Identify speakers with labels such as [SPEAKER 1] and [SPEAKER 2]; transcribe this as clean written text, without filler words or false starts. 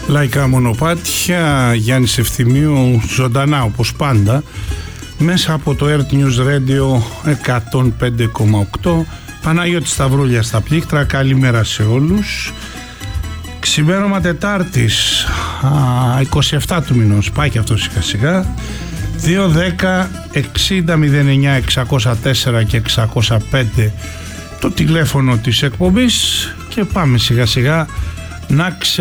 [SPEAKER 1] Λαϊκά μονοπάτια, Γιάννης Ευθυμίου, ζωντανά όπως πάντα, μέσα από το Earth News Radio 105,8. Παναγιώτης Σταυρούλια στα πλήκτρα, καλημέρα σε όλους. Ξημέρωμα Τετάρτης, 27 του μηνός, πάει και αυτό σιγά σιγά. 210 60 09 604 και 605 το τηλέφωνο της εκπομπής και πάμε σιγά σιγά να